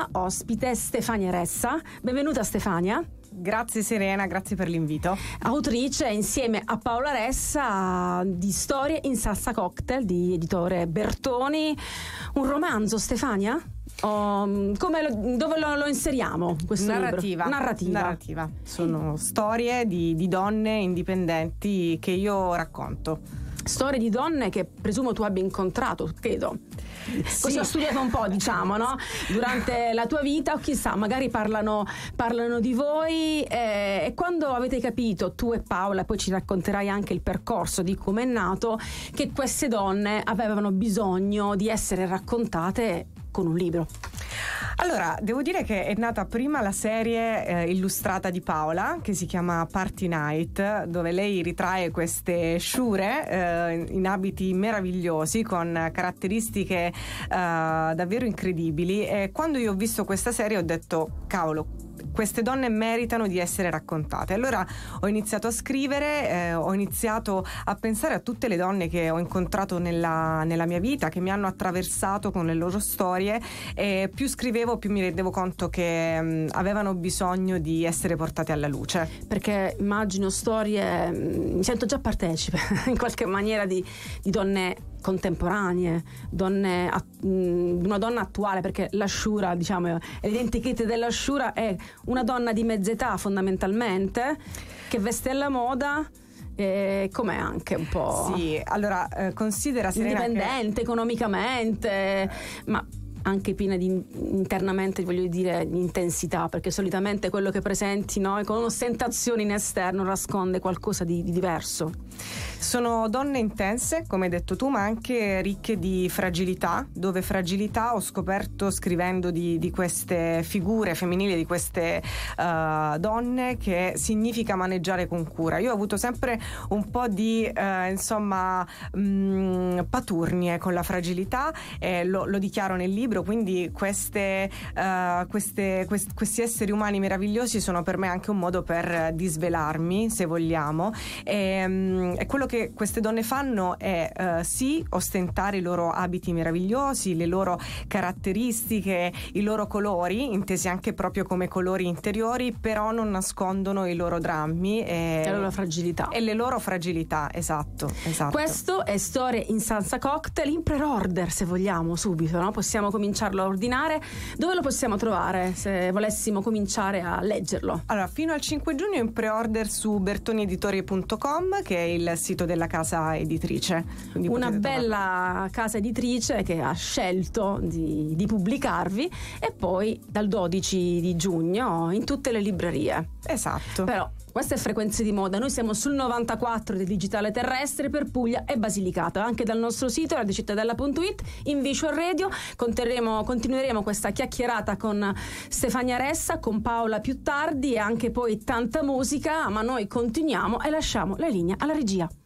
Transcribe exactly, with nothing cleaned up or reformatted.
ospite Stefania Ressa. Benvenuta Stefania. Grazie Serena, grazie per l'invito. Autrice insieme a Paola Ressa di Storie in salsa cocktail di editore Bertoni. Un romanzo, Stefania? Oh, come lo, dove lo, lo inseriamo questo Narrativa. libro? Narrativa. Narrativa. Sono storie di, di donne indipendenti che io racconto. Storie di donne che presumo tu abbia incontrato, credo. Sì. Così ho studiato un po', diciamo, no? Durante la tua vita, o chissà, magari parlano, parlano di voi eh, e quando avete capito, tu e Paola, poi ci racconterai anche il percorso di come è nato, che queste donne avevano bisogno di essere raccontate con un libro. Allora, devo dire che è nata prima la serie eh, illustrata di Paola, che si chiama Party Night, dove lei ritrae queste sciure eh, in abiti meravigliosi con caratteristiche eh, davvero incredibili, e quando io ho visto questa serie ho detto cavolo, queste donne meritano di essere raccontate. Allora ho iniziato a scrivere, eh, ho iniziato a pensare a tutte le donne che ho incontrato nella, nella mia vita, che mi hanno attraversato con le loro storie, e più scrivevo più mi rendevo conto che mh, avevano bisogno di essere portate alla luce. Perché immagino storie, mi sento già partecipe in qualche maniera di, di donne contemporanee, donne, una donna attuale, perché l'asciura, diciamo, l'identikit dell'asciura è una donna di mezza età fondamentalmente, che veste alla moda, e com'è anche un po'. Sì, allora eh, considera Serena indipendente che... economicamente, ma anche piena di internamente, voglio dire, di intensità, perché solitamente quello che presenti noi con ostentazioni in esterno nasconde qualcosa di, di diverso. Sono donne intense, come hai detto tu, ma anche ricche di fragilità, dove fragilità ho scoperto scrivendo di, di queste figure femminili, di queste uh, donne, che significa maneggiare con cura. Io ho avuto sempre un po' di uh, insomma mh, paturnie con la fragilità, e lo, lo dichiaro nel libro, quindi queste, uh, queste, quest, questi esseri umani meravigliosi sono per me anche un modo per disvelarmi, se vogliamo, e, um, e quello che queste donne fanno è uh, sì ostentare i loro abiti meravigliosi, le loro caratteristiche, i loro colori, intesi anche proprio come colori interiori, però non nascondono i loro drammi e la loro fragilità. E le loro fragilità, esatto, esatto. Questo è Storie in salsa cocktail in pre-order, se vogliamo, subito, no? Possiamo cominciarlo a ordinare. Dove lo possiamo trovare se volessimo cominciare a leggerlo? Allora, fino al cinque giugno in pre-order su bertoni editorie punto com, che è il sito della casa editrice. Quindi una bella trovarlo. Casa editrice che ha scelto di, di pubblicarvi, e poi dal dodici di giugno in tutte le librerie. Esatto. Però queste frequenze di moda, noi siamo sul novantaquattro del digitale terrestre per Puglia e Basilicata, anche dal nostro sito radiocittadella punto it, in Visual Radio. Continueremo, continueremo questa chiacchierata con Stefania Ressa, con Paola più tardi, e anche poi tanta musica, ma noi continuiamo e lasciamo la linea alla regia.